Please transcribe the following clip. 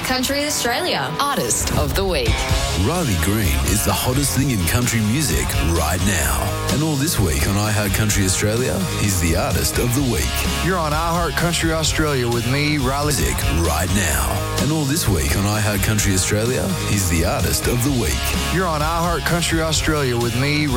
Country Australia Artist of the Week. Riley Green is the hottest thing in country music right now. And all this week on iHeart Country Australia, he's the Artist of the Week. You're on iHeart Country Australia with me, Riley. Music right now. And all this week on iHeart Country Australia, he's the Artist of the Week. You're on iHeart Country Australia with me,